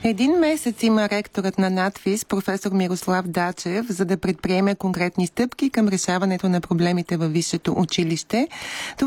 1 месец има ректорът на НАТФИЗ, професор Мирослав Дачев, за да предприеме конкретни стъпки към решаването на проблемите във висшето училище.